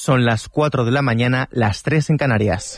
Son las 4 de la mañana, las 3 en Canarias.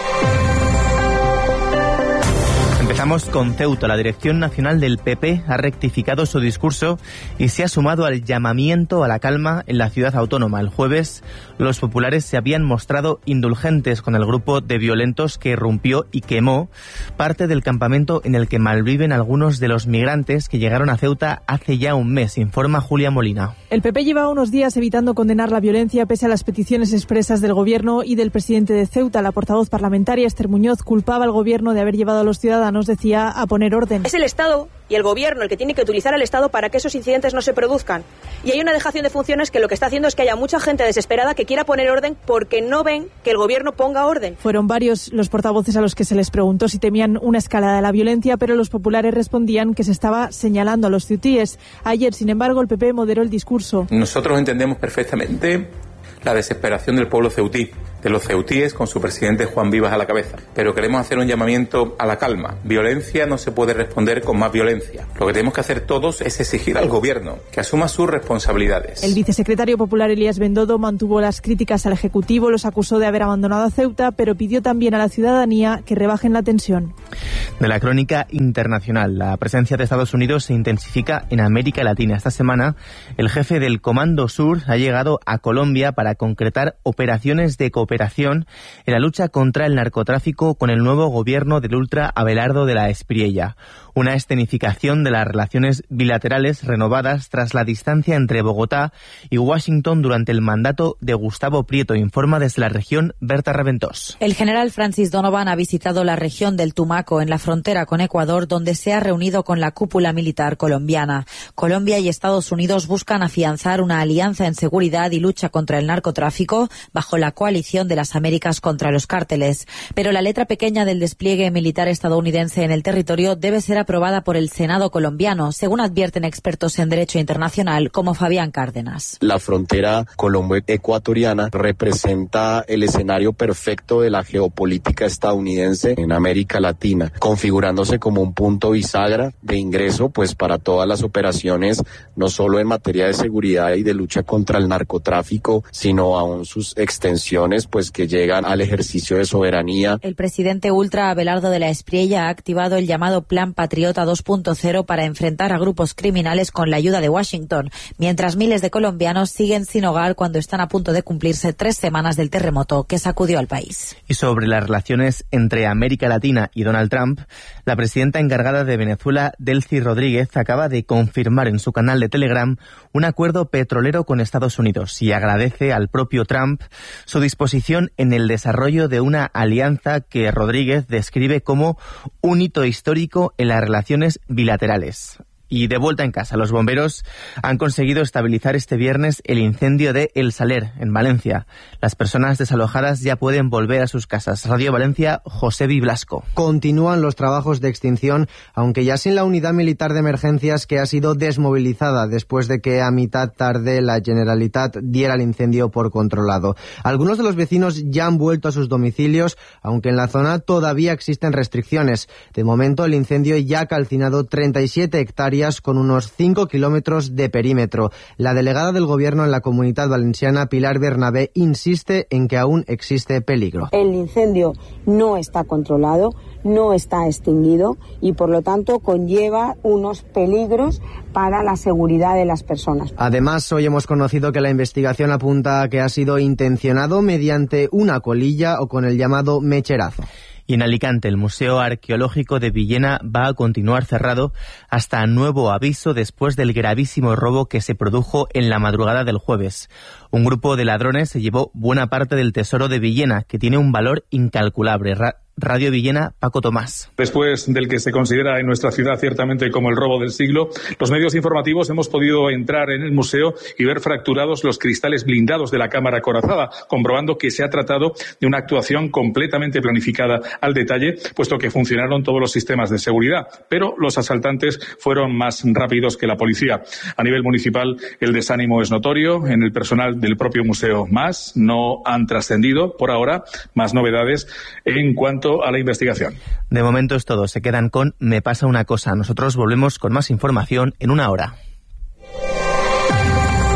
Empezamos con Ceuta. La Dirección Nacional del PP ha rectificado su discurso y se ha sumado al llamamiento a la calma en la ciudad autónoma. El jueves, los populares se habían mostrado indulgentes con el grupo de violentos que irrumpió y quemó parte del campamento en el que malviven algunos de los migrantes que llegaron a Ceuta hace ya un mes, informa Julia Molina. El PP lleva unos días evitando condenar la violencia pese a las peticiones expresas del Gobierno y del presidente de Ceuta. La portavoz parlamentaria, Esther Muñoz, culpaba al Gobierno de haber llevado a los ciudadanos, decía, a poner orden. Es el Estado y el Gobierno el que tiene que utilizar al Estado para que esos incidentes no se produzcan. Y hay una dejación de funciones que lo que está haciendo es que haya mucha gente desesperada que quiera poner orden porque no ven que el Gobierno ponga orden. Fueron varios los portavoces a los que se les preguntó si temían una escalada de la violencia, pero los populares respondían que se estaba señalando a los ceutíes. Ayer, sin embargo, el PP moderó el discurso. Nosotros entendemos perfectamente la desesperación del pueblo ceutí, de los ceutíes con su presidente Juan Vivas a la cabeza. Pero queremos hacer un llamamiento a la calma. Violencia no se puede responder con más violencia. Lo que tenemos que hacer todos es exigir al Gobierno que asuma sus responsabilidades. El vicesecretario popular Elías Bendodo mantuvo las críticas al Ejecutivo, los acusó de haber abandonado a Ceuta, pero pidió también a la ciudadanía que rebajen la tensión. De la crónica internacional, la presencia de Estados Unidos se intensifica en América Latina. Esta semana, el jefe del Comando Sur ha llegado a Colombia para concretar operaciones de cooperación en la lucha contra el narcotráfico con el nuevo gobierno del ultra Abelardo de la Espriella. Una escenificación de las relaciones bilaterales renovadas tras la distancia entre Bogotá y Washington durante el mandato de Gustavo Prieto, informa desde la región Berta Raventós. El general Francis Donovan ha visitado la región del Tumaco, en la frontera con Ecuador, donde se ha reunido con la cúpula militar colombiana. Colombia y Estados Unidos buscan afianzar una alianza en seguridad y lucha contra el narcotráfico bajo la coalición de las Américas contra los cárteles. Pero la letra pequeña del despliegue militar estadounidense en el territorio debe ser aprobada por el Senado colombiano, según advierten expertos en derecho internacional como Fabián Cárdenas. La frontera colombo-ecuatoriana representa el escenario perfecto de la geopolítica estadounidense en América Latina, configurándose como un punto bisagra de ingreso pues para todas las operaciones, no solo en materia de seguridad y de lucha contra el narcotráfico, sino aún sus extensiones pues que llegan al ejercicio de soberanía. El presidente ultra Abelardo de la Espriella ha activado el llamado Plan Patriota 2.0 para enfrentar a grupos criminales con la ayuda de Washington, mientras miles de colombianos siguen sin hogar cuando están a punto de cumplirse 3 semanas del terremoto que sacudió al país. Y sobre las relaciones entre América Latina y Donald Trump, la presidenta encargada de Venezuela, Delcy Rodríguez, acaba de confirmar en su canal de Telegram un acuerdo petrolero con Estados Unidos y agradece al propio Trump su disposición en el desarrollo de una alianza que Rodríguez describe como un hito histórico en las relaciones bilaterales. Y de vuelta en casa, los bomberos han conseguido estabilizar este viernes el incendio de El Saler, en Valencia. Las personas desalojadas ya pueden volver a sus casas. Radio Valencia, José Blasco. Continúan los trabajos de extinción, aunque ya sin la unidad militar de emergencias que ha sido desmovilizada después de que a mitad tarde la Generalitat diera el incendio por controlado. Algunos de los vecinos ya han vuelto a sus domicilios, aunque en la zona todavía existen restricciones. De momento, el incendio ya ha calcinado 37 hectáreas con unos 5 kilómetros de perímetro. La delegada del Gobierno en la Comunitat Valenciana, Pilar Bernabé, insiste en que aún existe peligro. El incendio no está controlado, no está extinguido y por lo tanto conlleva unos peligros para la seguridad de las personas. Además, hoy hemos conocido que la investigación apunta a que ha sido intencionado mediante una colilla o con el llamado mecherazo. Y en Alicante, el Museo Arqueológico de Villena va a continuar cerrado hasta nuevo aviso después del gravísimo robo que se produjo en la madrugada del jueves. Un grupo de ladrones se llevó buena parte del tesoro de Villena, que tiene un valor incalculable. Radio Villena, Paco Tomás. Después del que se considera en nuestra ciudad ciertamente como el robo del siglo, los medios informativos hemos podido entrar en el museo y ver fracturados los cristales blindados de la cámara acorazada, comprobando que se ha tratado de una actuación completamente planificada al detalle, puesto que funcionaron todos los sistemas de seguridad, pero los asaltantes fueron más rápidos que la policía. A nivel municipal, el desánimo es notorio. En el personal del propio museo no han trascendido por ahora más novedades en cuanto a la investigación. De momento es todo. Se quedan con Me pasa una cosa. Nosotros volvemos con más información en una hora.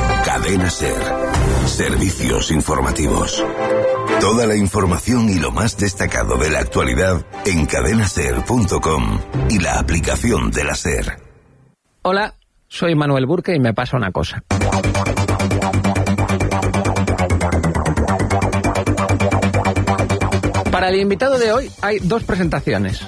Cadena SER. Servicios informativos. Toda la información y lo más destacado de la actualidad en cadenaser.com y la aplicación de la SER. Hola, soy Manuel Burke y me pasa una cosa. Para el invitado de hoy hay dos presentaciones.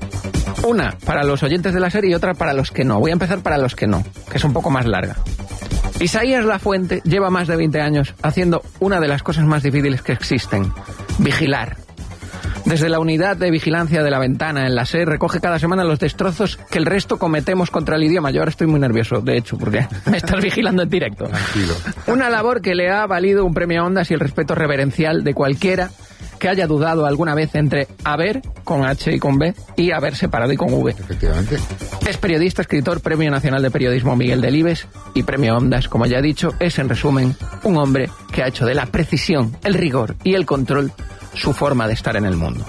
Una para los oyentes de la SER y otra para los que no. Voy a empezar para los que no, que es un poco más larga. Isaías Lafuente lleva más de 20 años haciendo una de las cosas más difíciles que existen: vigilar. Desde la unidad de vigilancia de La Ventana en la SER recoge cada semana los destrozos que el resto cometemos contra el idioma. Yo ahora estoy muy nervioso, de hecho, porque me estás vigilando en directo. Tranquilo. Una labor que le ha valido un premio Ondas y el respeto reverencial de cualquiera que haya dudado alguna vez entre haber con H y con B y haber separado y con V. Efectivamente. Es periodista, escritor, Premio Nacional de Periodismo Miguel Delibes y Premio Ondas. Como ya he dicho, es en resumen un hombre que ha hecho de la precisión, el rigor y el control su forma de estar en el mundo.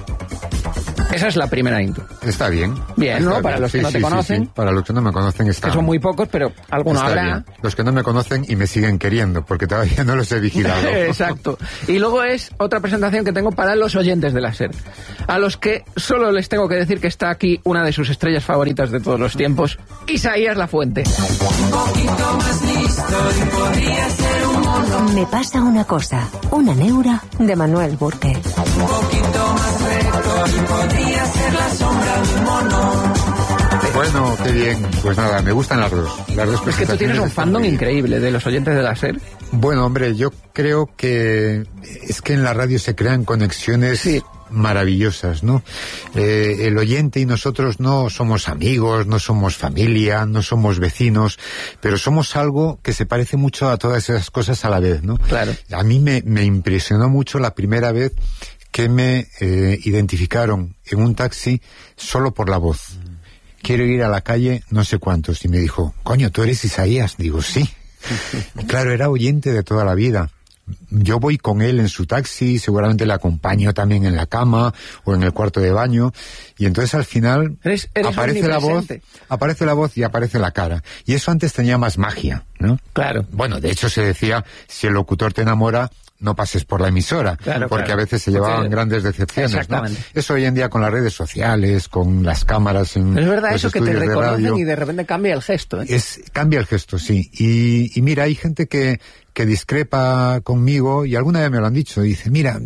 Esa es la primera intro. Está bien. Bien, ¿no? Para los que no te conocen. Sí. Para los que no me conocen está. Que son muy pocos, pero alguno habrá. Bien. Los que no me conocen y me siguen queriendo, porque todavía no los he vigilado. Exacto. Y luego es otra presentación que tengo para los oyentes de la SER, a los que solo les tengo que decir que está aquí una de sus estrellas favoritas de todos los tiempos, Isaías Lafuente. Un poquito más listo y podría ser un mono. Me pasa una cosa, una neura de Manuel Burke. Un poquito más recto y podría ser la sombra de un mono. Bueno, qué bien. Pues nada, me gustan las dos. Es que tú tienes un fandom increíble de los oyentes de la SER. Bueno, hombre, yo creo que es que en la radio se crean conexiones maravillosas, ¿no? El oyente y nosotros no somos amigos, no somos familia, no somos vecinos, pero somos algo que se parece mucho a todas esas cosas a la vez, ¿no? Claro. A mí me impresionó mucho la primera vez que me identificaron en un taxi solo por la voz. Quiero ir a la calle no sé cuántos. Y me dijo, coño, ¿tú eres Isaías? Digo, sí. Y claro, era oyente de toda la vida. Yo voy con él en su taxi, seguramente le acompaño también en la cama o en el cuarto de baño, y entonces al final aparece la voz y aparece la cara. Y eso antes tenía más magia, ¿no? Claro. Bueno, de hecho se decía, si el locutor te enamora, no pases por la emisora, porque a veces se llevaban grandes decepciones, ¿no? Eso hoy en día con las redes sociales, con las cámaras en es verdad, los eso que te reconocen radio, y de repente cambia el gesto, ¿eh? Cambia el gesto, sí. Y mira, hay gente que discrepa conmigo, y alguna vez me lo han dicho, dice, mira,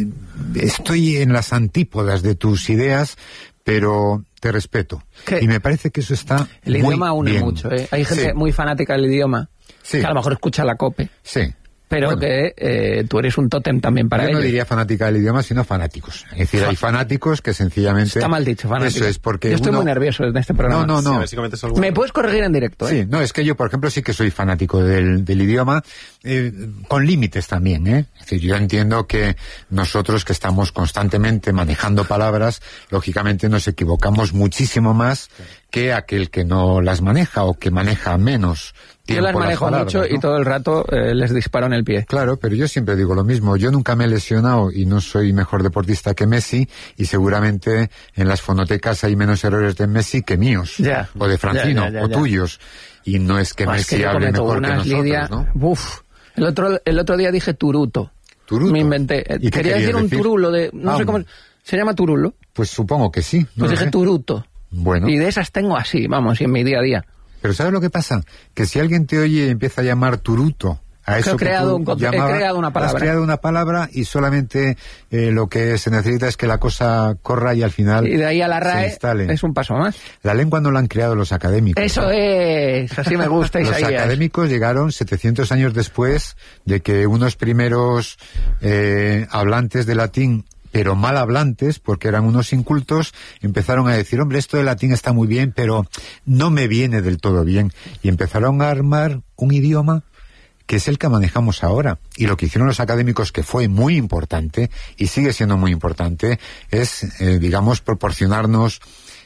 estoy en las antípodas de tus ideas, pero te respeto. Y me parece que eso está el muy idioma une bien. mucho, ¿eh? Hay gente muy fanática del idioma, que a lo mejor escucha la COPE. Sí. Pero bueno, que tú eres un tótem también para ellos. Yo no diría fanática del idioma, sino fanáticos. Es decir, hay fanáticos que sencillamente... Está mal dicho, fanáticos. Eso es porque yo estoy muy nervioso en este programa. No. Sí, me puedes corregir en directo, ¿eh? Sí, no, es que yo, por ejemplo, sí que soy fanático del idioma, con límites también, ¿eh? Es decir, yo entiendo que nosotros que estamos constantemente manejando palabras, lógicamente nos equivocamos muchísimo más que aquel que no las maneja o que maneja menos tiempo. Yo las manejo mucho, ¿no? Y todo el rato les disparo en el pie. Claro, pero yo siempre digo lo mismo. Yo nunca me he lesionado y no soy mejor deportista que Messi, y seguramente en las fonotecas hay menos errores de Messi que míos, o de Francino, o tuyos. Y no es que Messi hable mejor que nosotros, Lidia, ¿no? Uf. El otro día dije turuto. ¿Turuto? Me inventé. Quería decir un turulo de... No sé cómo... ¿Se llama turulo? Pues supongo que sí. Pues dije turuto. Bueno. Y de esas tengo así, vamos, y en mi día a día. Pero ¿sabes lo que pasa? Que si alguien te oye y empieza a llamar turuto a eso he creado una palabra. Has creado una palabra y solamente lo que se necesita es que la cosa corra y al final y de ahí a la RAE se instale. Es un paso más. La lengua no la han creado los académicos. Eso es, así me gusta, Isaías. Los académicos llegaron 700 años después de que unos primeros hablantes de latín, pero mal hablantes, porque eran unos incultos, empezaron a decir, hombre, esto de latín está muy bien, pero no me viene del todo bien. Y empezaron a armar un idioma que es el que manejamos ahora. Y lo que hicieron los académicos, que fue muy importante, y sigue siendo muy importante, es, digamos, proporcionarnos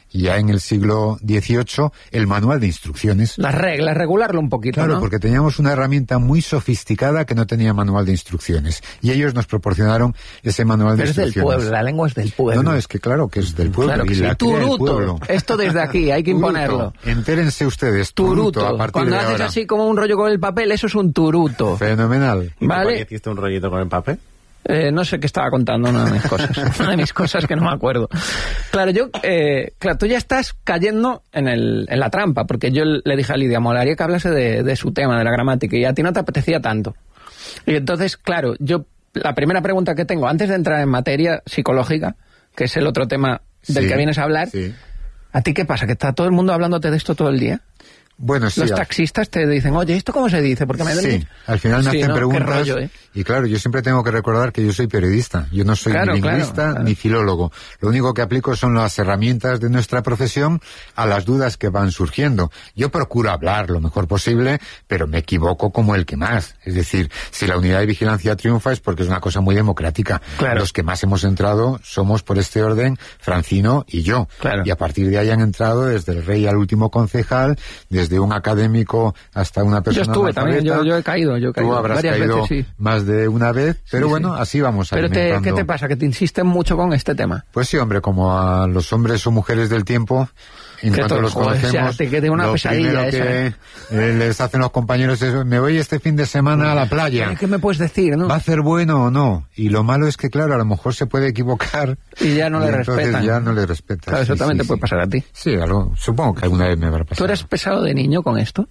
y ya en el siglo XVIII el manual de instrucciones. Las reglas, regularlo un poquito, claro, ¿no? porque teníamos una herramienta muy sofisticada que no tenía manual de instrucciones. Y ellos nos proporcionaron ese manual de instrucciones. Pero es del pueblo, la lengua es del pueblo. No, es que claro que es del pueblo. Claro que y sí. la crea el pueblo. Turuto. Esto desde aquí, hay que imponerlo. Entérense ustedes, turuto, a partir Cuando de haces ahora. así como un rollo con el papel, eso es un turuto. Fenomenal. ¿Vale? ¿Hiciste un rollito con el papel? No sé qué estaba contando, una de mis cosas. Una de mis cosas que no me acuerdo. Claro, tú ya estás cayendo en la trampa, porque yo le dije a Lidia, molaría que hablase de su tema, de la gramática, y a ti no te apetecía tanto. Y entonces, claro, la primera pregunta que tengo, antes de entrar en materia psicológica, que es el otro tema del que vienes a hablar, ¿a ti qué pasa? ¿Que está todo el mundo hablándote de esto todo el día? Bueno, sí. Los taxistas te dicen, oye, ¿esto cómo se dice? Porque Sí, al final me hacen preguntas. Qué rollo, ¿eh? Y claro, yo siempre tengo que recordar que yo soy periodista. Yo no soy ni lingüista ni filólogo. Lo único que aplico son las herramientas de nuestra profesión a las dudas que van surgiendo. Yo procuro hablar lo mejor posible, pero me equivoco como el que más. Es decir, si la unidad de vigilancia triunfa es porque es una cosa muy democrática. Claro. Los que más hemos entrado somos, por este orden, Francino y yo. Claro. Y a partir de ahí han entrado desde el rey al último concejal, desde un académico hasta una persona. Yo estuve también, yo he caído. Tú habrás varias caído veces, sí. más de una vez, pero bueno, así vamos alimentando. Pero ¿qué te pasa? ¿Que te insisten mucho con este tema? Pues sí, hombre, como a los hombres o mujeres del tiempo, en cuanto los conocemos, te quede una pesadilla lo primero que les hacen los compañeros es, me voy este fin de semana a la playa. ¿Qué me puedes decir, no? ¿Va a ser bueno o no? Y lo malo es que, claro, a lo mejor se puede equivocar. Y ya no le respetan. Ya no le respetan. Claro, eso también te puede pasar a ti. Sí, supongo que alguna vez me habrá pasado. ¿Tú eres pesado de niño con esto?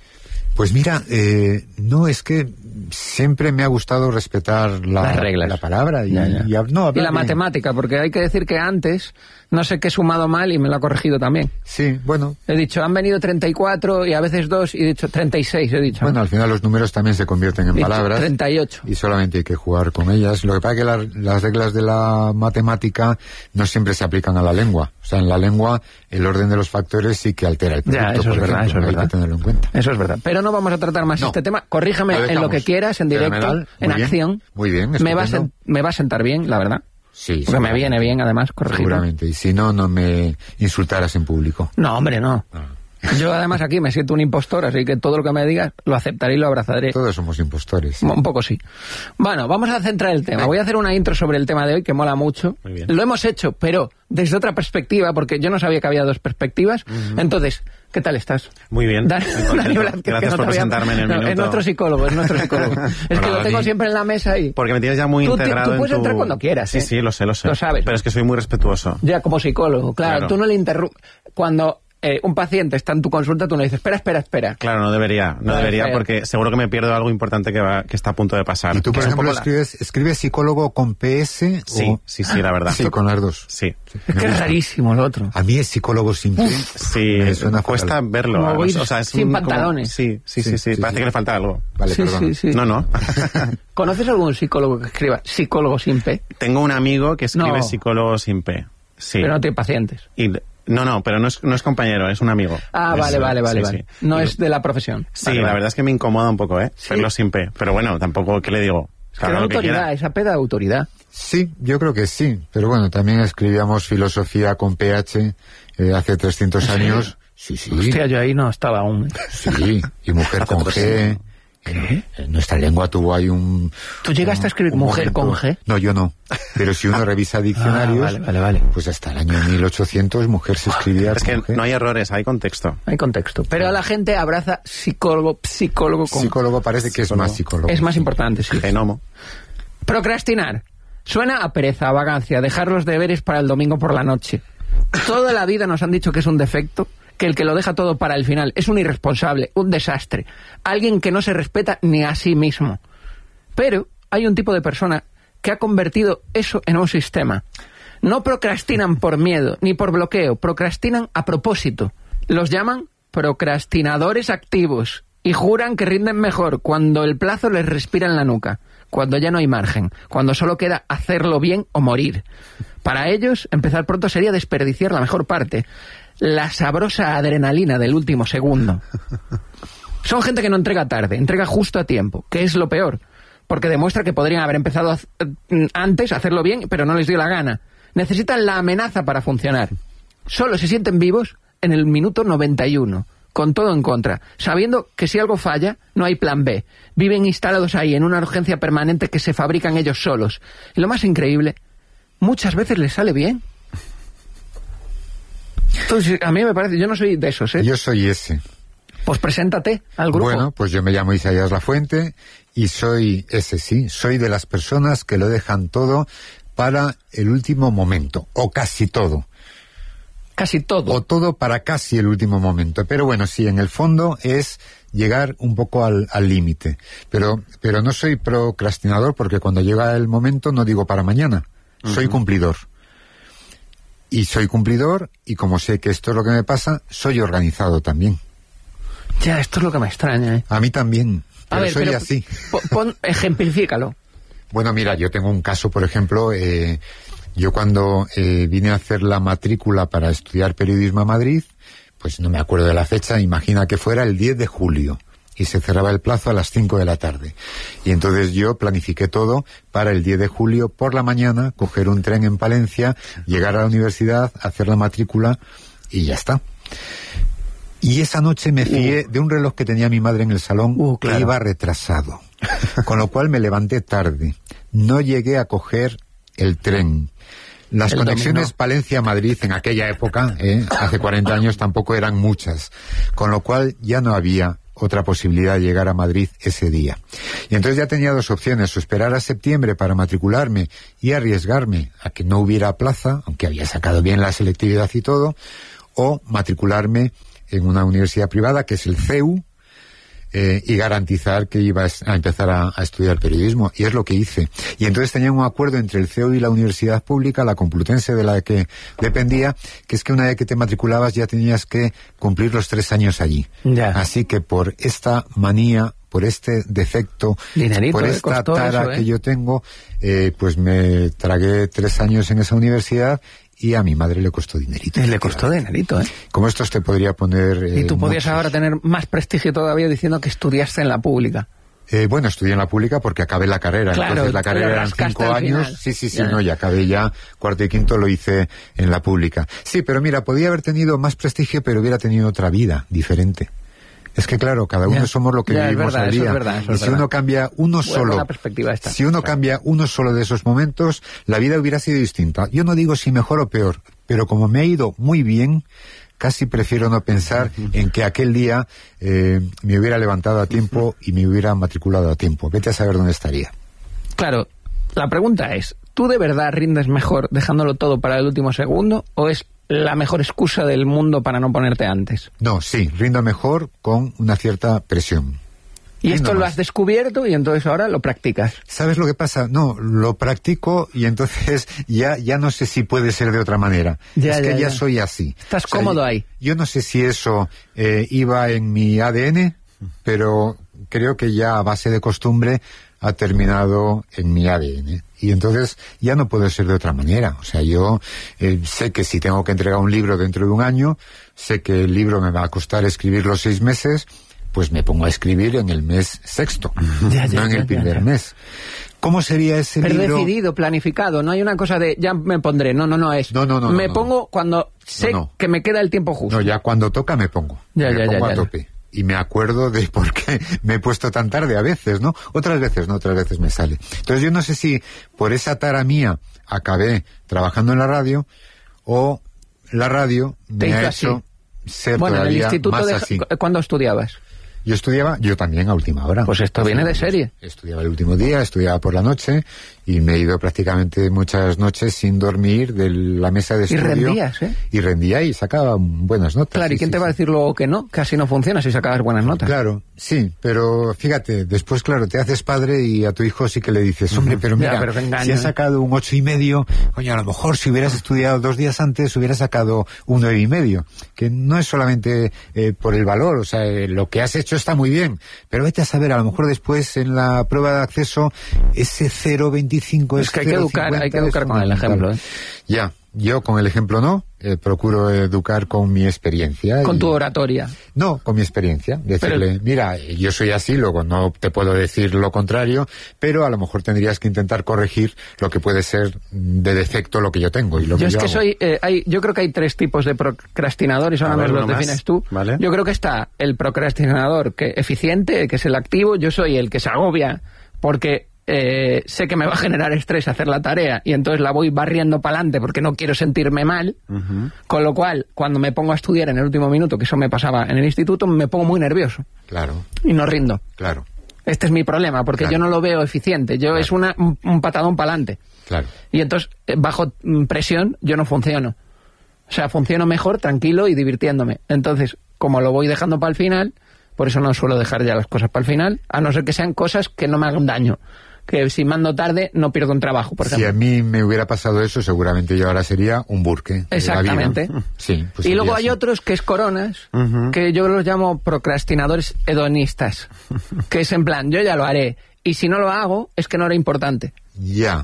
Pues mira, no, es que siempre me ha gustado respetar las reglas, la palabra y la matemática, porque hay que decir que antes no sé qué he sumado mal y me lo ha corregido también. Sí, bueno. He dicho, han venido 34 y a veces 2 y he dicho 36, he dicho. Bueno, al final los números también se convierten en palabras. 38. Y solamente hay que jugar con ellas. Lo que pasa es que las reglas de la matemática no siempre se aplican a la lengua. O sea, en la lengua el orden de los factores sí que altera el producto. Ya, eso es verdad, eso es verdad. Hay que tenerlo en cuenta. Eso es verdad. Pero no vamos a tratar más este tema. Corrígeme en lo que quieras, en directo, en acción. Muy bien, me va a sentar bien, la verdad. Sí, porque me viene bien, además, corregir. Seguramente. Y si no, no me insultaras en público. No, hombre, no. Yo además aquí me siento un impostor, así que todo lo que me digas lo aceptaré y lo abrazaré. Todos somos impostores. Un poco sí. Bueno, vamos a centrar el tema. Voy a hacer una intro sobre el tema de hoy que mola mucho. Muy bien. Lo hemos hecho, pero desde otra perspectiva, porque yo no sabía que había dos perspectivas. Entonces, ¿qué tal estás? Muy bien. Gracias por presentarme en el minuto. Es nuestro psicólogo. Es que lo tengo siempre en la mesa ahí. Porque me tienes ya muy integrado tú puedes entrar cuando quieras. Sí, lo sé. Lo sabes. Pero es que soy muy respetuoso. Ya, como psicólogo, claro. Tú no le interrumpes. Cuando un paciente está en tu consulta, tú no dices, espera. Claro, no debería porque seguro que me pierdo algo importante que está a punto de pasar. ¿Y tú, por ejemplo, escribes psicólogo con PS? Sí, la verdad. Sí, con las dos. Sí. Es que es rarísimo lo otro. A mí es psicólogo sin P. Sí, cuesta fatal verlo. O sea, sin pantalones. Sí. Parece que le falta algo. Vale, perdón. Sí. No. ¿Conoces algún psicólogo que escriba psicólogo sin P? Tengo un amigo que escribe psicólogo sin P. Sí. Pero no tiene pacientes. No, pero no es compañero, es un amigo. Ah, vale. Sí. No es de la profesión. Sí, la verdad es que me incomoda un poco, verlo sin P. Pero bueno, tampoco, ¿qué le digo? Que da autoridad, esa P da autoridad. Sí, yo creo que sí. Pero bueno, también escribíamos filosofía con PH hace 300 años. Sí. Hostia, yo ahí no estaba aún. Sí, y mujer con G. ¿Qué? En nuestra lengua tuvo ahí un... ¿Tú llegaste a escribir mujer con G? No, yo no. Pero si uno revisa diccionarios, vale. Pues hasta el año 1800 mujer se escribía es con que G. No hay errores, hay contexto. Pero a la gente abraza psicólogo con... Psicólogo parece que es más psicólogo. Es más importante, sí. Genomo. Procrastinar. Suena a pereza, a vagancia, dejar los deberes para el domingo por la noche. Toda la vida nos han dicho que es un defecto, que el que lo deja todo para el final es un irresponsable, un desastre, alguien que no se respeta ni a sí mismo. Pero hay un tipo de persona que ha convertido eso en un sistema. No procrastinan por miedo ni por bloqueo, procrastinan a propósito. Los llaman procrastinadores activos y juran que rinden mejor cuando el plazo les respira en la nuca, cuando ya no hay margen, cuando solo queda hacerlo bien o morir. Para ellos, empezar pronto sería desperdiciar la mejor parte, la sabrosa adrenalina del último segundo. Son gente que no entrega tarde, entrega justo a tiempo, que es lo peor, porque demuestra que podrían haber empezado antes a hacerlo bien, pero no les dio la gana. Necesitan la amenaza para funcionar. solo se sienten vivos en el minuto 91, con todo en contra, sabiendo que si algo falla, no hay plan B. Viven instalados ahí en una urgencia permanente que se fabrican ellos solos. Y lo más increíble, muchas veces les sale bien. Entonces, a mí me parece, yo no soy de esos, ¿eh? Yo soy ese. Pues preséntate al grupo. Bueno, pues yo me llamo Isaías Lafuente y soy ese, sí, soy de las personas que lo dejan todo para el último momento, o casi todo. Casi todo. O todo para casi el último momento. Pero bueno, sí, en el fondo es llegar un poco al límite. Pero no soy procrastinador, porque cuando llega el momento no digo para mañana. Soy cumplidor. Y soy cumplidor, y como sé que esto es lo que me pasa, soy organizado también. Ya, esto es lo que me extraña, ¿eh? A mí también, pero soy así. Ejemplifícalo. Bueno, mira, yo tengo un caso, por ejemplo, yo cuando vine a hacer la matrícula para estudiar periodismo a Madrid, pues no me acuerdo de la fecha, imagina que fuera el 10 de julio. Y se cerraba el plazo a las 5 de la tarde. Y entonces yo planifiqué todo para el 10 de julio por la mañana, coger un tren en Palencia, llegar a la universidad, hacer la matrícula y ya está. Y esa noche me fié de un reloj que tenía mi madre en el salón que iba retrasado. Con lo cual me levanté tarde. No llegué a coger el tren. Las conexiones Palencia-Madrid en aquella época, hace 40 años, tampoco eran muchas. Con lo cual ya no había otra posibilidad de llegar a Madrid ese día. Y entonces ya tenía dos opciones: o esperar a septiembre para matricularme y arriesgarme a que no hubiera plaza, aunque había sacado bien la selectividad y todo, o matricularme en una universidad privada, que es el CEU, y garantizar que iba a empezar a estudiar periodismo. Y es lo que hice. Y entonces tenía un acuerdo entre el CEU y la universidad pública, la Complutense, de la que dependía, que es que una vez que te matriculabas ya tenías que cumplir los 3 años allí. Ya. Así que por esta manía, por este defecto, por esta tara que yo tengo, pues me tragué 3 años en esa universidad. Y a mi madre le costó dinerito. Le costó dinerito, ¿eh? Como esto te podría poner... y tú podías ahora tener más prestigio todavía diciendo que estudiaste en la pública. Bueno, estudié en la pública porque acabé la carrera. Claro, entonces la carrera eran 5 años. Sí, no, ya acabé ya. 4º y 5º lo hice en la pública. Sí, pero mira, podía haber tenido más prestigio, pero hubiera tenido otra vida diferente. Es que claro, cada uno somos lo que vivimos al día. Y si uno cambia uno solo, si uno cambia uno solo de esos momentos, la vida hubiera sido distinta. Yo no digo si mejor o peor, pero como me ha ido muy bien, casi prefiero no pensar en que aquel día me hubiera levantado a tiempo y me hubiera matriculado a tiempo. Vete a saber dónde estaría. Claro, la pregunta es, ¿tú de verdad rindes mejor dejándolo todo para el último segundo, o es la mejor excusa del mundo para no ponerte antes? No, sí, rindo mejor con una cierta presión. Y esto lo has descubierto y entonces ahora lo practicas. ¿Sabes lo que pasa? No, lo practico y entonces ya no sé si puede ser de otra manera. Ya soy así. Estás cómodo ahí. Yo no sé si eso iba en mi ADN, pero creo que ya a base de costumbre ha terminado en mi ADN. Y entonces ya no puede ser de otra manera. O sea, yo sé que si tengo que entregar un libro dentro de un año, sé que el libro me va a costar escribir los 6 meses, pues me pongo a escribir en el mes 6º, no en el primer mes. ¿Cómo sería ese libro? Pero decidido, planificado, no hay una cosa de ya me pondré, no es. Me pongo cuando sé que me queda el tiempo justo. No, ya cuando toca me pongo. Me pongo a tope. Y me acuerdo de por qué me he puesto tan tarde a veces, ¿no? Otras veces me sale. Entonces yo no sé si por esa tara mía acabé trabajando en la radio, o la radio me ha hecho ser todavía más así. ¿Cuándo estudiabas? Yo también a última hora. Pues esto viene de serie. Estudiaba el último día, estudiaba por la noche y me he ido prácticamente muchas noches sin dormir de la mesa de estudio. Y rendías, ¿eh? Y rendía y sacaba buenas notas. Claro, ¿y quién te va a decir luego que no? Casi no funciona si sacabas buenas notas. Claro, sí, pero fíjate, después, claro, te haces padre y a tu hijo sí que le dices, hombre, pero mira, si has sacado un 8,5, coño, a lo mejor si hubieras estudiado 2 días antes hubieras sacado un 9,5, que no es solamente por el valor, o sea, lo que has hecho está muy bien, pero vete a saber, a lo mejor después en la prueba de acceso ese 0,25 es que hay que educar con el ejemplo, ¿eh? Ya, yo con el ejemplo no, procuro educar con mi experiencia. Con tu oratoria. No, con mi experiencia. Decirle, mira, yo soy así, luego no te puedo decir lo contrario, pero a lo mejor tendrías que intentar corregir lo que puede ser de defecto lo que yo tengo. Y lo yo que es yo que hago. yo creo que hay 3 tipos de procrastinadores, ahora nos los defines tú. ¿Vale? Yo creo que está el procrastinador eficiente, que es el activo. Yo soy el que se agobia porque sé que me va a generar estrés hacer la tarea y entonces la voy barriendo para adelante porque no quiero sentirme mal, con lo cual cuando me pongo a estudiar en el último minuto, que eso me pasaba en el instituto, me pongo muy nervioso. Claro. Y no rindo. Claro. Este es mi problema, porque yo no lo veo eficiente. Yo es un patadón para adelante. Claro. Y entonces, bajo presión, yo no funciono. O sea, funciono mejor, tranquilo y divirtiéndome. Entonces, como lo voy dejando para el final, por eso no suelo dejar ya las cosas para el final, a no ser que sean cosas que no me hagan daño. Que si mando tarde no pierdo un trabajo, por ejemplo. Si a mí me hubiera pasado eso, seguramente yo ahora sería un burke. Exactamente. Sí, pues y luego hay así. otros que es coronas, que yo los llamo procrastinadores hedonistas, que es en plan, yo ya lo haré, y si no lo hago, es que no era importante. Ya.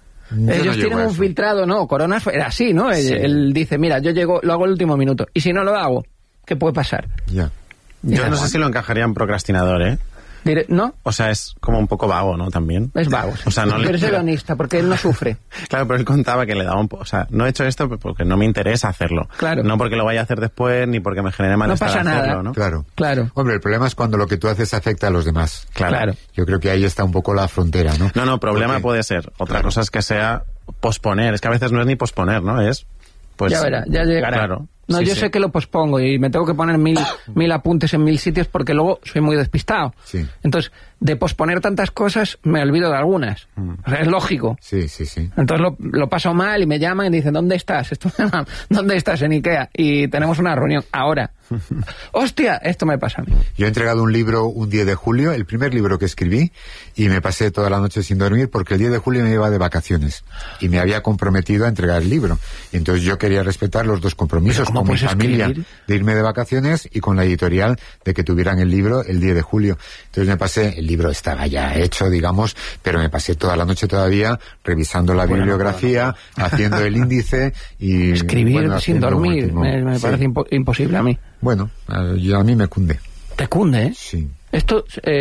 Ellos tienen un filtrado, ¿no? Coronas era así, ¿no? Sí. Él dice, mira, yo lo hago el último minuto, y si no lo hago, ¿qué puede pasar? Ya. Yo no sé si lo encajaría en procrastinador, ¿eh? ¿No? O sea, es como un poco vago, ¿no? También. Es vago. O sea, no pero es hedonista, porque él no sufre. Claro, pero él contaba que le daba o sea, no he hecho esto porque no me interesa hacerlo. Claro. No porque lo vaya a hacer después, ni porque me genere malestar pasa nada. hacerlo, ¿no? Claro. Hombre, el problema es cuando lo que tú haces afecta a los demás. Claro. Yo creo que ahí está un poco la frontera, ¿no? No, problema puede ser. Otra cosa es que sea posponer. Es que a veces no es ni posponer, ¿no? Es, pues... Ya verá, ya llegará. Claro. No, Sí, yo sí. sé que lo pospongo y me tengo que poner mil apuntes en 1000 sitios porque luego soy muy despistado. Sí. Entonces, de posponer tantas cosas, me olvido de algunas. O sea, es lógico. Sí. Entonces lo paso mal y me llaman y dicen, ¿dónde estás? ¿Dónde estás? En Ikea. Y tenemos una reunión ahora. ¡Hostia! Esto me pasa a mí. Yo he entregado un libro un 10 de julio, el primer libro que escribí, y me pasé toda la noche sin dormir porque el 10 de julio me iba de vacaciones y me había comprometido a entregar el libro. Y entonces yo quería respetar los dos compromisos con mi familia de irme de vacaciones y con la editorial de que tuvieran el libro el 10 de julio. Entonces me pasé, el libro estaba ya hecho, digamos, pero me pasé toda la noche todavía revisando la bibliografía, haciendo el índice y... Escribir sin dormir, me parece imposible a mí. Bueno, a mí me cunde. ¿Te cunde, eh? Sí. Esto,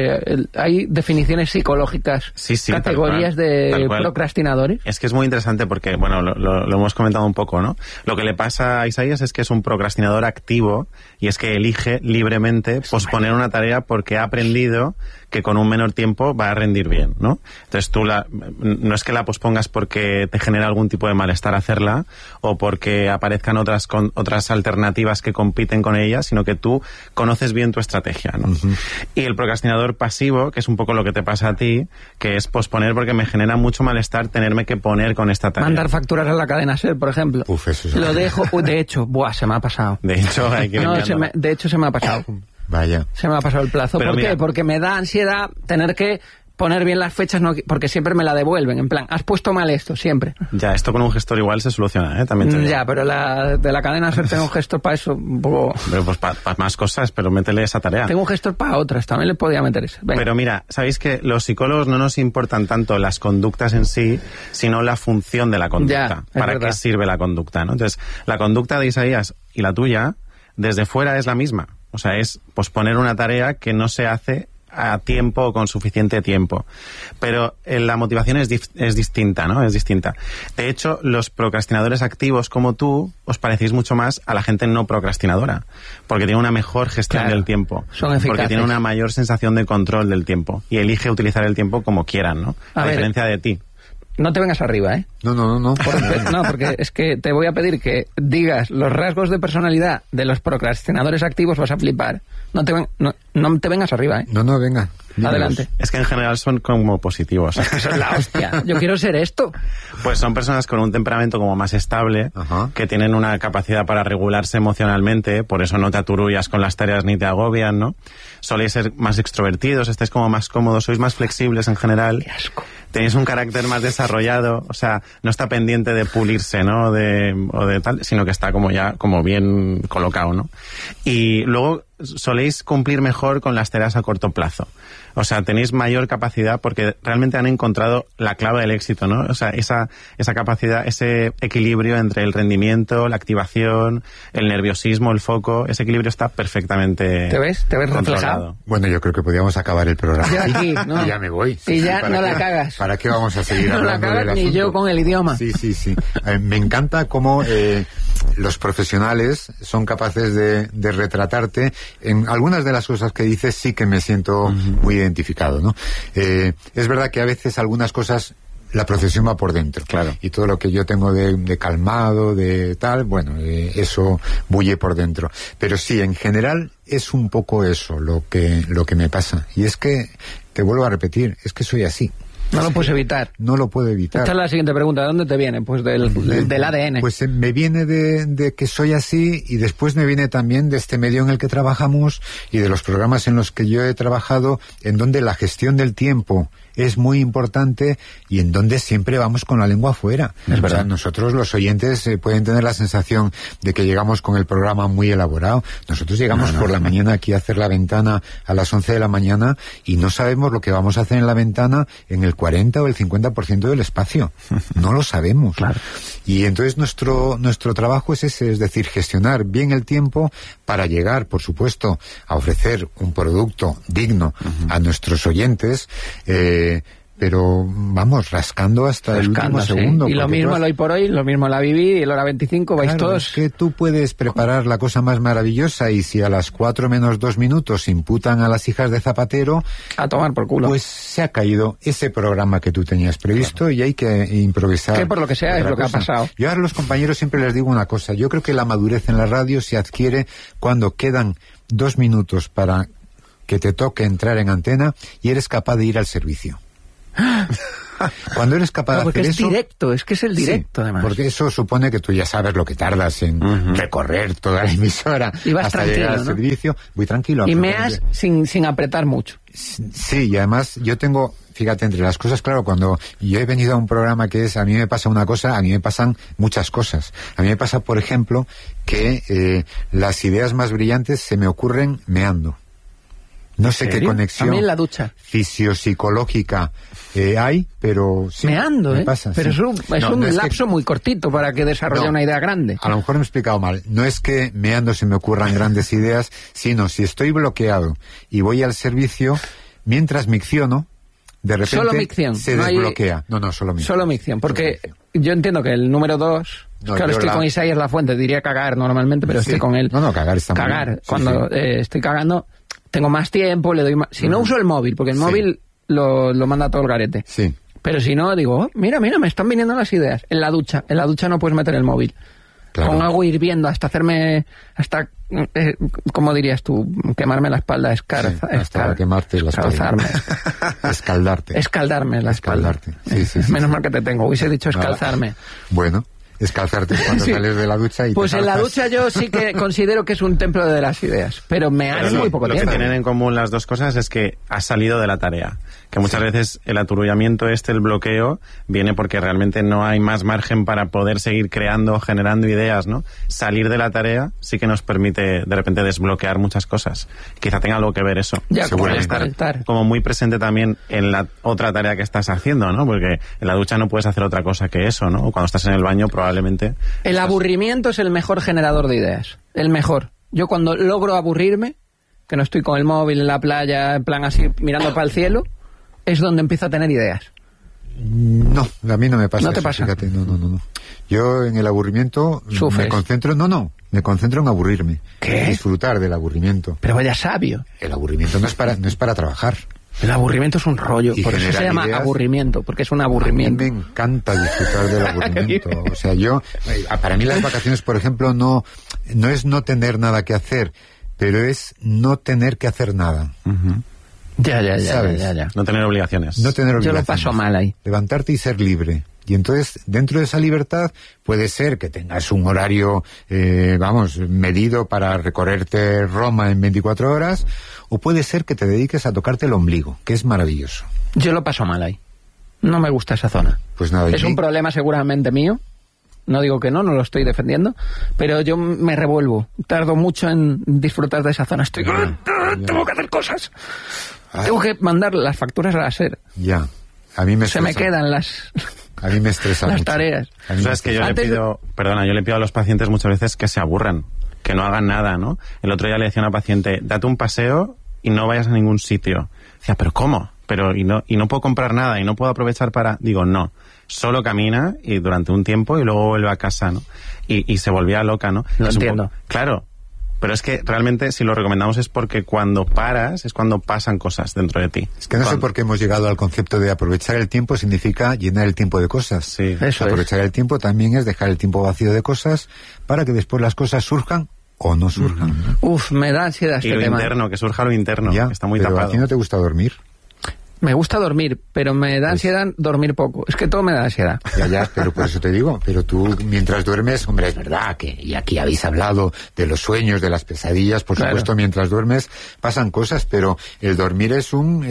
hay definiciones psicológicas, categorías de procrastinadores. Es que es muy interesante porque, bueno, lo hemos comentado un poco, ¿no? Lo que le pasa a Isaías es que es un procrastinador activo y es que elige libremente posponer una tarea porque ha aprendido que con un menor tiempo va a rendir bien, ¿no? Entonces tú no es que la pospongas porque te genera algún tipo de malestar hacerla o porque aparezcan otras alternativas que compiten con ella, sino que tú conoces bien tu estrategia, ¿no? Y el procrastinador pasivo, que es un poco lo que te pasa a ti, que es posponer porque me genera mucho malestar tenerme que poner con esta tarea. Mandar facturas a la cadena SER, por ejemplo. Eso lo dejo, de hecho, se me ha pasado. De hecho, hay que de hecho, se me ha pasado. Vaya. Se me ha pasado el plazo. Pero ¿Por mira, qué? Porque me da ansiedad tener que poner bien las fechas, porque siempre me la devuelven. En plan, has puesto mal esto, siempre. Ya, esto con un gestor igual se soluciona, ¿eh? También te digo. Ya, pero de la cadena SER tengo un gestor para eso, un poco... Pero pues para más cosas, pero métele esa tarea. Tengo un gestor para otras, también le podía meter eso. Venga. Pero mira, sabéis que los psicólogos no nos importan tanto las conductas en sí, sino la función de la conducta. ¿Para qué sirve la conducta, no? Entonces, la conducta de Isaías y la tuya, desde fuera es la misma. O sea, es posponer una tarea que no se hace a tiempo o con suficiente tiempo. Pero la motivación es distinta, ¿no? Es distinta. De hecho, los procrastinadores activos como tú os parecéis mucho más a la gente no procrastinadora, porque tiene una mejor gestión del tiempo. Son eficaces. Porque tiene una mayor sensación de control del tiempo y elige utilizar el tiempo como quieran, ¿no? A diferencia de ti. No te vengas arriba, ¿eh? No. Porque es que te voy a pedir que digas los rasgos de personalidad de los procrastinadores activos, vas a flipar. No te vengas arriba, ¿eh? No, venga. Adelante. Es que en general son como positivos. Eso es la hostia. Yo quiero ser esto. Pues son personas con un temperamento como más estable, que tienen una capacidad para regularse emocionalmente, por eso no te aturullas con las tareas ni te agobian, ¿no? Soléis ser más extrovertidos, estáis como más cómodos, sois más flexibles en general. Qué asco. Tenéis un carácter más desarrollado, o sea, no está pendiente de pulirse, ¿no? O de tal, sino que está como ya, como bien colocado, ¿no? Y luego soléis cumplir mejor con las tareas a corto plazo. O sea, tenéis mayor capacidad porque realmente han encontrado la clave del éxito, ¿no? O sea, esa capacidad, ese equilibrio entre el rendimiento, la activación, el nerviosismo, el foco, ese equilibrio está perfectamente ¿Te ves reflejado? Bueno, yo creo que podríamos acabar el programa. Ya aquí, ¿no? Y ya me voy. Y ya no la cagas. ¿Para qué vamos a seguir no hablando la cagas del ni asunto? yo con el idioma. Sí. Me encanta cómo los profesionales son capaces de retratarte. En algunas de las cosas que dices sí que me siento muy identificado, ¿no? Es verdad que a veces algunas cosas la profesión va por dentro. Claro. Y todo lo que yo tengo de calmado, de tal, bueno, eso bulle por dentro. Pero sí, en general es un poco eso lo que me pasa. Y es que, te vuelvo a repetir, es que soy así. No lo puedes evitar. No lo puedo evitar. Esta es la siguiente pregunta. ¿De dónde te viene? Pues del ADN. Pues me viene de que soy así, y después me viene también de este medio en el que trabajamos y de los programas en los que yo he trabajado, en donde la gestión del tiempo es muy importante y en donde siempre vamos con la lengua afuera. Es verdad. O sea, nosotros los oyentes pueden tener la sensación de que llegamos con el programa muy elaborado. Nosotros llegamos por la mañana aquí a hacer la ventana a las 11 de la mañana y no sabemos lo que vamos a hacer en la ventana en el 40 o el 50% del espacio. No lo sabemos. Claro. Y entonces nuestro trabajo es ese, es decir, gestionar bien el tiempo para llegar, por supuesto, a ofrecer un producto digno a nuestros oyentes, pero vamos, rascando hasta el último segundo. Y lo mismo el hoy por hoy, lo mismo la Viví y el hora 25, vais claro, todos. Es que tú puedes preparar la cosa más maravillosa y si a las 4 menos 2 minutos imputan a las hijas de Zapatero, a tomar por culo. Pues se ha caído ese programa que tú tenías previsto y hay que improvisar. Que por lo que sea es lo que ha pasado. Yo a los compañeros siempre les digo una cosa, yo creo que la madurez en la radio se adquiere cuando quedan 2 minutos para que te toque entrar en antena y eres capaz de ir al servicio. Cuando eres capaz de hacer es eso... directo, es que es el directo, sí, además. Porque eso supone que tú ya sabes lo que tardas en recorrer toda la emisora y vas hasta tranquilo, llegar al servicio. Voy tranquilo. Y meas sin apretar mucho. Sí, y además yo tengo... Fíjate, entre las cosas, claro, cuando yo he venido a un programa que es, a mí me pasa una cosa, a mí me pasan muchas cosas. A mí me pasa, por ejemplo, que las ideas más brillantes se me ocurren meando. No sé qué conexión a mí en la ducha fisiopsicológica hay, pero sí, meando, me pasa. Pero sí. es un lapso muy cortito para que desarrolle una idea grande. A lo mejor me he explicado mal. No es que meando se me ocurran grandes ideas, sino si estoy bloqueado y voy al servicio, mientras micciono, de repente solo micción, se desbloquea. No, solo micción. Solo micción, porque yo entiendo que el número 2... claro, estoy con Isaías Lafuente, diría cagar normalmente, pero estoy con él. No, cagar está muy bien. Cagar, cuando estoy cagando, tengo más tiempo, le doy más... Si no uso el móvil, porque el móvil lo manda todo el garete. Sí. Pero si no, digo, oh, mira, me están viniendo las ideas. En la ducha no puedes meter el móvil. Claro. Con agua hirviendo hasta ¿cómo dirías tú? Quemarme la espalda, hasta quemarte la espalda. Escaldarme la espalda. Sí. Menos mal que te tengo, hubiese dicho escalzarme. Bueno, escalzarte cuando sales de la ducha y pues en la ducha yo sí que considero que es un templo de las ideas, pero es muy poco tiempo. Lo que tienen en común las dos cosas es que has salido de la tarea, que muchas veces el aturullamiento el bloqueo, viene porque realmente no hay más margen para poder seguir creando, generando ideas, ¿no? Salir de la tarea sí que nos permite de repente desbloquear muchas cosas. Quizá tenga algo que ver eso. Ya, estar como muy presente también en la otra tarea que estás haciendo, ¿no? Porque en la ducha no puedes hacer otra cosa que eso, ¿no? O cuando estás en el baño probablemente... El aburrimiento es el mejor generador de ideas. El mejor. Yo cuando logro aburrirme, que no estoy con el móvil en la playa, en plan así, mirando para el cielo, es donde empiezo a tener ideas. No, a mí no me pasa. ¿No te eso, pasa? Fíjate, no. Yo en el aburrimiento me concentro, me concentro en aburrirme. ¿Qué? En disfrutar del aburrimiento. Pero vaya sabio. El aburrimiento no es para trabajar. El aburrimiento es un rollo, y por eso se llama aburrimiento, porque es un aburrimiento. A mí me encanta disfrutar del aburrimiento. O sea, para mí las vacaciones, por ejemplo, no es no tener nada que hacer, pero es no tener que hacer nada. Ya. No tener obligaciones. No tener obligaciones. Yo lo paso mal ahí. Levantarte y ser libre. Y entonces, dentro de esa libertad, puede ser que tengas un horario, medido para recorrerte Roma en 24 horas, o puede ser que te dediques a tocarte el ombligo, que es maravilloso. Yo lo paso mal ahí. No me gusta esa zona. Pues nada. Es un problema seguramente mío, no digo que no lo estoy defendiendo, pero yo me revuelvo, tardo mucho en disfrutar de esa zona, tengo que hacer cosas, tengo que mandar las facturas a la SER. Ya, a mí me se me quedan las... A mí me estresa las mucho. tareas. O sea, es que yo le pido a los pacientes muchas veces que se aburran, que no hagan nada, ¿no? El otro día le decía a una paciente, date un paseo y no vayas a ningún sitio. Decía, ¿pero cómo? Y no puedo comprar nada y no puedo aprovechar para... Digo, no, solo camina y durante un tiempo y luego vuelve a casa, ¿no? Y se volvía loca, ¿no? Lo entiendo. Claro, pero es que realmente si lo recomendamos es porque cuando paras es cuando pasan cosas dentro de ti. Es que no sé por qué hemos llegado al concepto de aprovechar el tiempo significa llenar el tiempo de cosas. Sí, eso aprovechar el tiempo también es dejar el tiempo vacío de cosas para que después las cosas surjan o no surjan. Uf, me da ansiedad este tema. Interno, que surja lo interno, que está muy tapado. ¿A ti no te gusta dormir? Me gusta dormir, pero me da ansiedad dormir poco. Es que todo me da ansiedad. Ya, pero por eso te digo. Pero tú, mientras duermes, hombre, es verdad que, y aquí habéis hablado de los sueños, de las pesadillas, por supuesto, mientras duermes pasan cosas, pero el dormir es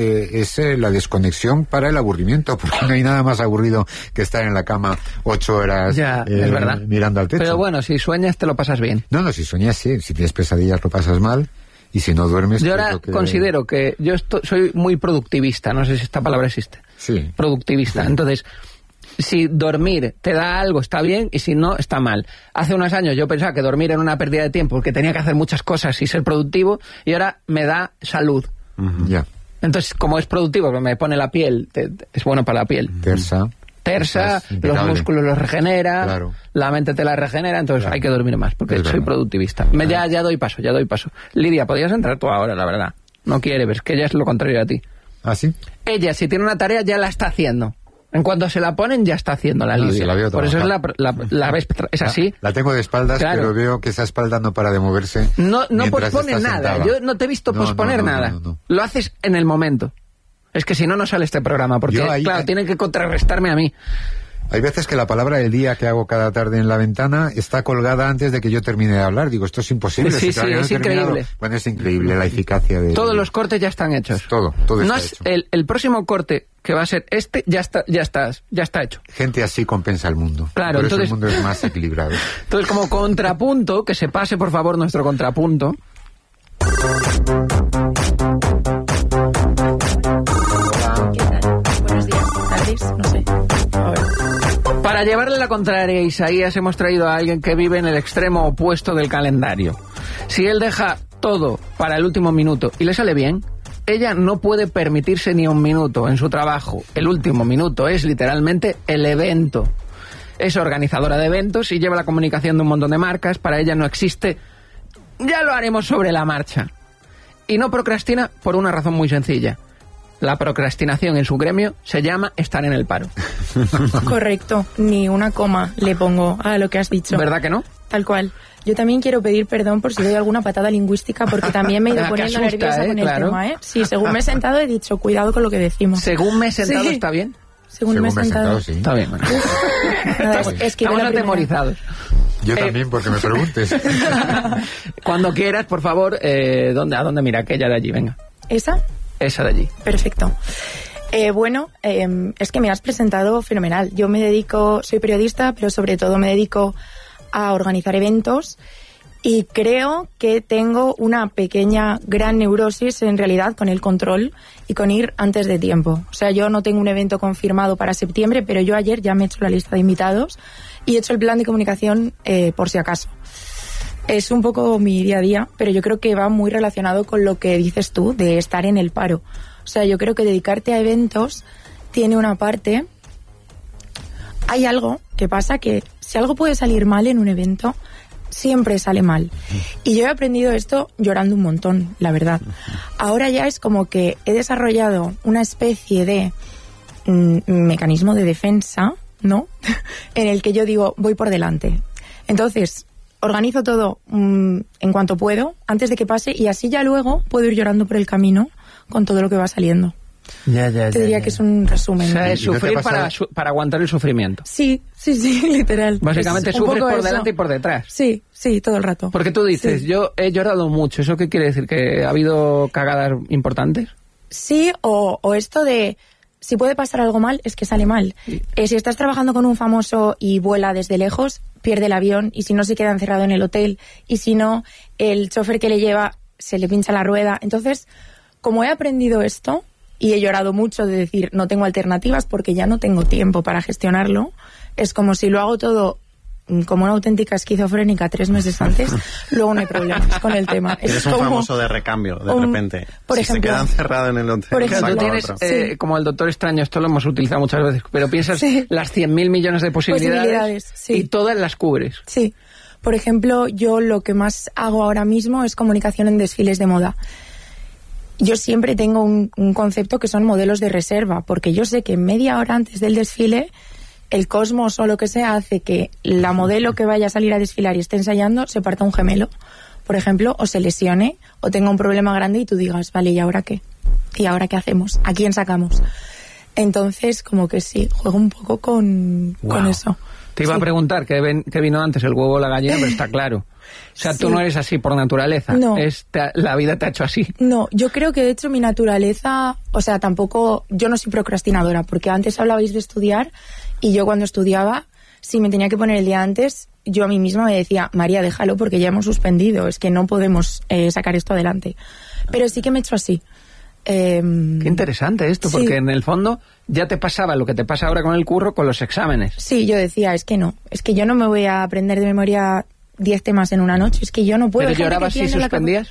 la desconexión para el aburrimiento, porque no hay nada más aburrido que estar en la cama 8 horas es verdad. Mirando al techo. Pero bueno, si sueñas te lo pasas bien. No, si sueñas sí, si tienes pesadillas lo pasas mal. Y si no duermes... Yo ahora considero que yo soy muy productivista, no sé si esta palabra existe. Sí. Productivista. Sí. Entonces, si dormir te da algo, está bien, y si no, está mal. Hace unos años yo pensaba que dormir era una pérdida de tiempo, porque tenía que hacer muchas cosas y ser productivo, y ahora me da salud. Ya. Entonces, como es productivo, me pone la piel, es bueno para la piel. Tersa, los músculos los regenera, claro. La mente te la regenera, entonces claro. Hay que dormir más, porque soy productivista. Ya doy paso. Lidia, podrías entrar tú ahora, la verdad. No quiere, ves que ella es lo contrario a ti. ¿Ah, sí? Ella, si tiene una tarea, ya la está haciendo. En cuanto se la ponen, ya está haciendo la Lidia. Sí, la veo por eso la ves, es así. La tengo de espaldas, claro. Pero veo que esa espalda no para de moverse. No pospones nada, sentada. Yo no te he visto posponer nada. No. Lo haces en el momento. Es que si no, no sale este programa, porque, tienen que contrarrestarme a mí. Hay veces que la palabra del día que hago cada tarde en la ventana está colgada antes de que yo termine de hablar. Digo, esto es imposible. Sí, es increíble. Bueno, es increíble la eficacia de... Todos los cortes ya están hechos. Todo está hecho. El próximo corte, que va a ser este, ya está hecho. Gente así compensa el mundo. Claro, por entonces... eso el mundo es más equilibrado. Entonces, como contrapunto, que se pase, por favor, nuestro contrapunto... No sé. Para llevarle la contraria a Isaías hemos traído a alguien que vive en el extremo opuesto del calendario. Si él deja todo para el último minuto y le sale bien, ella no puede permitirse ni un minuto en su trabajo. El último minuto es literalmente el evento. Es organizadora de eventos y lleva la comunicación de un montón de marcas. Para ella no existe, ya lo haremos sobre la marcha. Y no procrastina por una razón muy sencilla. La procrastinación en su gremio se llama estar en el paro. Correcto, ni una coma le pongo a lo que has dicho. ¿Verdad que no? Tal cual. Yo también quiero pedir perdón por si doy alguna patada lingüística, porque también me he ido poniendo nerviosa con el tema, ¿eh? Sí, según me he sentado he dicho, cuidado con lo que decimos. ¿Según me he sentado está bien? Según me he sentado, sí. Está bien. Bueno. Estamos atemorizados. Yo también, porque me preguntes. Cuando quieras, por favor, ¿a dónde mira? Aquella de allí, venga. ¿Esa? Esa de allí. Perfecto. Es que me has presentado fenomenal. Yo soy periodista, pero sobre todo me dedico a organizar eventos y creo que tengo una gran neurosis en realidad con el control y con ir antes de tiempo. O sea, yo no tengo un evento confirmado para septiembre, pero yo ayer ya me he hecho la lista de invitados y he hecho el plan de comunicación por si acaso. Es un poco mi día a día, pero yo creo que va muy relacionado con lo que dices tú de estar en el paro. O sea, yo creo que dedicarte a eventos tiene una parte... Hay algo que pasa que si algo puede salir mal en un evento, siempre sale mal. Y yo he aprendido esto llorando un montón, la verdad. Ahora ya es como que he desarrollado una especie de mecanismo de defensa, ¿no? En el que yo digo, voy por delante. Entonces... organizo todo en cuanto puedo, antes de que pase, y así ya luego puedo ir llorando por el camino con todo lo que va saliendo. Te diría que es un resumen. O sea, es sufrir para aguantar el sufrimiento. Sí, literal. Básicamente sufres por delante y por detrás. Sí, todo el rato. Porque tú dices, yo he llorado mucho. ¿Eso qué quiere decir? ¿Que ha habido cagadas importantes? Sí, o esto de... si puede pasar algo mal, es que sale mal. Si estás trabajando con un famoso y vuela desde lejos, pierde el avión, y si no se queda encerrado en el hotel, y si no, el chofer que le lleva se le pincha la rueda. Entonces, como he aprendido esto, y he llorado mucho de decir, no tengo alternativas porque ya no tengo tiempo para gestionarlo, es como si lo hago todo como una auténtica esquizofrénica 3 meses antes, luego no hay problemas con el tema. Eres un famoso de recambio, de repente. Por si ejemplo, se queda encerrado en el hotel, por ejemplo, tú tienes, como el Doctor Extraño, esto lo hemos utilizado muchas veces, pero piensas las 100.000 millones de posibilidades y todas las cubres. Sí. Por ejemplo, yo lo que más hago ahora mismo es comunicación en desfiles de moda. Yo siempre tengo un concepto que son modelos de reserva, porque yo sé que media hora antes del desfile el cosmos o lo que sea hace que la modelo que vaya a salir a desfilar y esté ensayando se parta un gemelo, por ejemplo, o se lesione o tenga un problema grande y tú digas, vale, ¿y ahora qué? ¿Y ahora qué hacemos? ¿A quién sacamos? Entonces, como que sí, juego un poco con eso. Te iba a preguntar qué vino antes, el huevo o la gallina, pero está claro. O sea, tú no eres así por naturaleza. No. La vida te ha hecho así. No, yo creo que de hecho mi naturaleza, o sea, tampoco, yo no soy procrastinadora, porque antes hablabais de estudiar y yo cuando estudiaba, si me tenía que poner el día antes, yo a mí misma me decía, María, déjalo porque ya hemos suspendido, es que no podemos sacar esto adelante. Pero sí que me he hecho así. Qué interesante esto, porque en el fondo ya te pasaba lo que te pasa ahora con el curro, con los exámenes. Sí, yo decía, es que yo no me voy a aprender de memoria 10 temas en una noche, es que yo no puedo. ¿Pero llorabas si suspendías?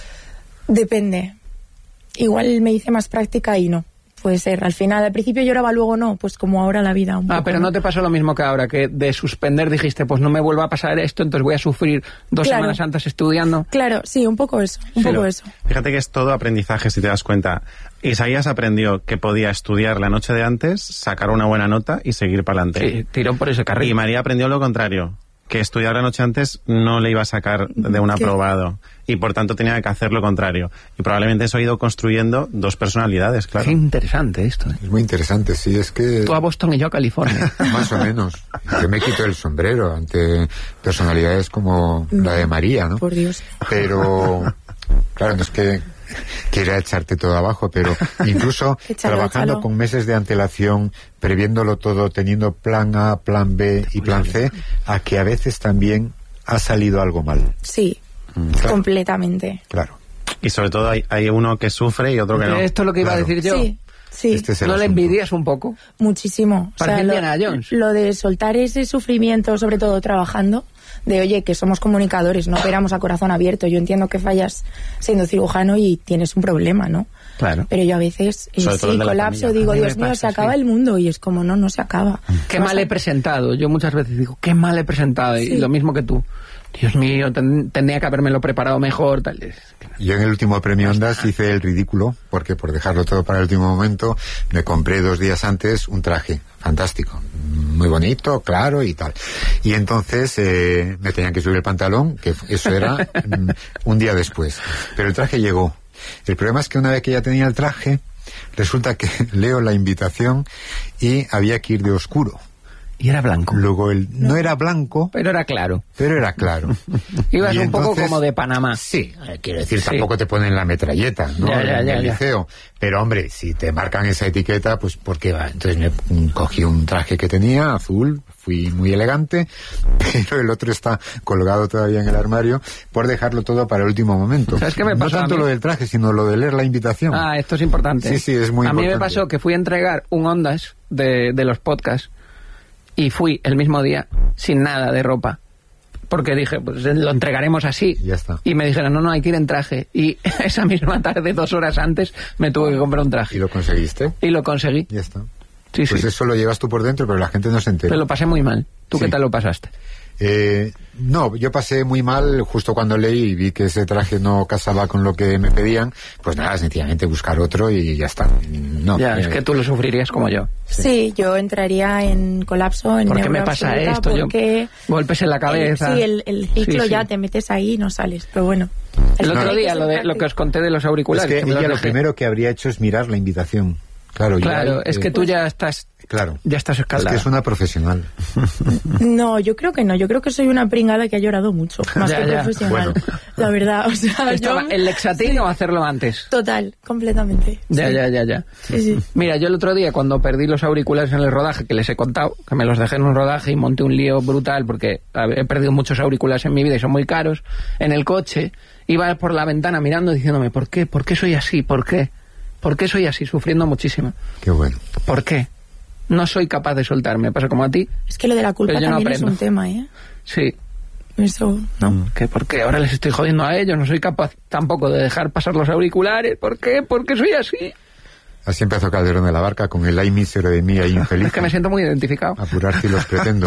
Depende. Igual me hice más práctica y no. Puede ser, al final, al principio lloraba, luego no, pues como ahora la vida. Pero ¿no te pasó lo mismo que ahora? Que de suspender dijiste, pues no me vuelva a pasar esto, entonces voy a sufrir 2 semanas antes estudiando. Claro, sí, un poco eso, eso. Fíjate que es todo aprendizaje, si te das cuenta. Isaías aprendió que podía estudiar la noche de antes, sacar una buena nota y seguir para adelante. Sí, tiró por ese carril. Y María aprendió lo contrario, que estudiar la noche antes no le iba a sacar de un aprobado. Y por tanto tenía que hacer lo contrario. Y probablemente eso ha ido construyendo 2 personalidades, claro. Qué interesante esto. Es muy interesante, sí, es que... Tú a Boston y yo a California. Más o menos. Yo me quito el sombrero ante personalidades como la de María, ¿no? Por Dios. Pero, claro, no es que quiera echarte todo abajo, pero incluso trabajando con meses de antelación, previéndolo todo, teniendo plan A, plan B y plan C, a que a veces también ha salido algo mal. Sí. Claro. Completamente. Claro. Y sobre todo hay uno que sufre y otro que no. Esto es lo que iba a decir yo. Sí. ¿No le envidias un poco? Muchísimo. Parece Indiana Jones. Lo de soltar ese sufrimiento, sobre todo trabajando, de oye, que somos comunicadores, no operamos a corazón abierto. Yo entiendo que fallas siendo cirujano y tienes un problema, ¿no? Claro. Pero yo a veces colapso, digo, Dios mío, se acaba el mundo, y es como, no se acaba. Qué mal he presentado. Yo muchas veces digo, qué mal he presentado, y lo mismo que tú. Dios mío, tendría que habérmelo preparado mejor, tal. Yo en el último premio Ondas hice el ridículo, porque por dejarlo todo para el último momento, me compré 2 días antes un traje fantástico, muy bonito, claro y tal. Y entonces me tenían que subir el pantalón, que eso era un día después. Pero el traje llegó. El problema es que una vez que ya tenía el traje, resulta que leo la invitación y había que ir de oscuro. Y era blanco. Luego no era blanco. Pero era claro. Y Ibas un poco como de Panamá. Sí, quiero decir, tampoco te ponen la metralleta, ¿no? En el liceo. Pero hombre, si te marcan esa etiqueta, pues ¿por qué va? Entonces me cogí un traje que tenía, azul, fui muy elegante, pero el otro está colgado todavía en el armario por dejarlo todo para el último momento. ¿Sabes qué me pasó? No tanto lo del traje, sino lo de leer la invitación. Esto es importante. Sí, es muy importante. A mí me pasó que fui a entregar un Ondas de los podcasts y fui el mismo día sin nada de ropa, porque dije, pues lo entregaremos así. Ya está. Y me dijeron, no, hay que ir en traje. Y esa misma tarde, 2 horas antes, me tuve que comprar un traje. ¿Y lo conseguiste? Y lo conseguí. Ya está. Sí, pues eso lo llevas tú por dentro, pero la gente no se entera. Pero lo pasé muy mal. ¿Tú qué tal lo pasaste? No, yo pasé muy mal justo cuando leí y vi que ese traje no casaba con lo que me pedían. Pues nada, sencillamente buscar otro y ya está. No, es que tú lo sufrirías como yo. Sí, yo entraría en colapso, en ¿por qué me pasa esto? Porque golpes en la cabeza. El ciclo ya te metes ahí y no sales, pero bueno. El otro día, lo que os conté de los auriculares. Es que ella lo primero que habría hecho es mirar la invitación. Claro, es que tú ya estás... Claro. Ya estás escaldada. Es que es una profesional. No, yo creo que no. Yo creo que soy una pringada que ha llorado mucho, más que profesional. Bueno. La verdad, o sea... ¿El Lexatín o hacerlo antes? Total, completamente. Ya. Sí. Mira, yo el otro día, cuando perdí los auriculares en el rodaje, que les he contado, que me los dejé en un rodaje y monté un lío brutal, porque he perdido muchos auriculares en mi vida y son muy caros, en el coche, iba por la ventana mirando diciéndome, ¿por qué? ¿Por qué soy así? ¿Por qué? ¿Por qué soy así? Sufriendo muchísimo. Qué bueno. ¿Por qué? No soy capaz de soltarme, me pasa como a ti. Es que lo de la culpa también es un tema, ¿eh? Sí. Eso, no. ¿Por qué ahora les estoy jodiendo a ellos? No soy capaz tampoco de dejar pasar los auriculares. ¿Por qué? ¿Por qué soy así? Así empezó Calderón de la Barca, con el ay mísero de mí, ahí infeliz. Es que me siento muy identificado. Apurar si los pretendo.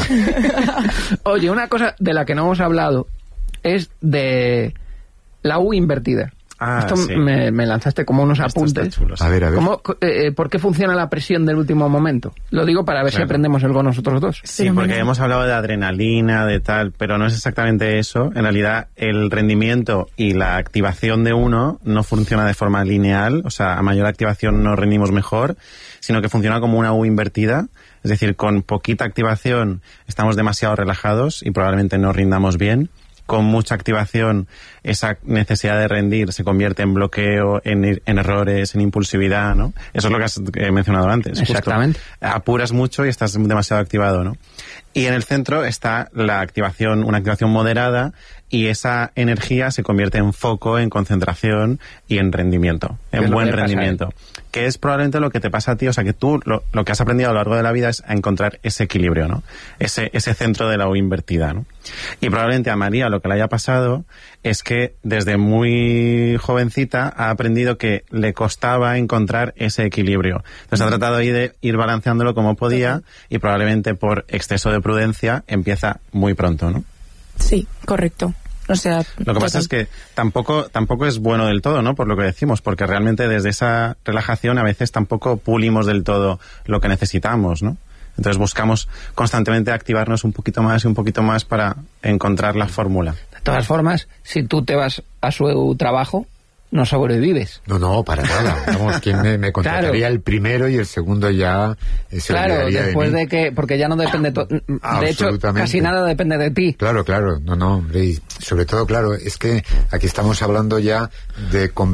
Oye, una cosa de la que no hemos hablado es de la U invertida. Esto sí. me lanzaste como unos apuntes. Chulo, sí. A ver. ¿Por qué funciona la presión del último momento? Lo digo para ver si aprendemos algo nosotros dos. Sí, porque hemos hablado de adrenalina, de tal, pero no es exactamente eso. En realidad, el rendimiento y la activación de uno no funciona de forma lineal. O sea, a mayor activación no rendimos mejor, sino que funciona como una U invertida. Es decir, con poquita activación estamos demasiado relajados y probablemente no rindamos bien. Con mucha activación, esa necesidad de rendir se convierte en bloqueo, en errores, en impulsividad, ¿no? Eso es lo que has mencionado antes. Exactamente. Justo. Apuras mucho y estás demasiado activado, ¿no? Y en el centro está la activación, una activación moderada, y esa energía se convierte en foco, en concentración y en rendimiento, en buen rendimiento. Que es probablemente lo que te pasa a ti, o sea que tú lo que has aprendido a lo largo de la vida es a encontrar ese equilibrio, ¿no? Ese centro de la U invertida, ¿no? Y probablemente a María lo que le haya pasado es que desde muy jovencita ha aprendido que le costaba encontrar ese equilibrio. Entonces ha tratado ahí de ir balanceándolo como podía y probablemente por exceso de prudencia empieza muy pronto, ¿no? Sí, correcto. O sea, lo que pasa es que tampoco es bueno del todo, ¿no? Por lo que decimos, porque realmente desde esa relajación a veces tampoco pulimos del todo lo que necesitamos, ¿no? Entonces buscamos constantemente activarnos un poquito más para encontrar la fórmula. De todas formas, si tú te vas a su trabajo, no sobrevives. No, para nada. Vamos, ¿quién me contrataría el primero y el segundo ya se olvidaría después de mí? De que, porque ya no depende, de hecho, casi nada depende de ti. Claro, no, hombre, y sobre todo, claro, es que aquí estamos hablando ya de